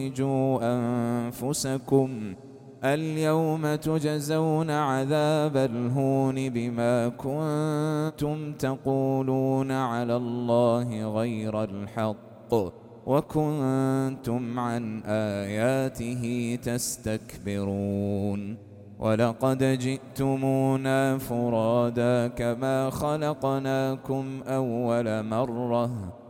أخرجوا أنفسكم اليوم تجزون عذاب الهون بما كنتم تقولون على الله غير الحق وكنتم عن آياته تستكبرون ولقد جئتمونا فرادا كما خلقناكم أول مرة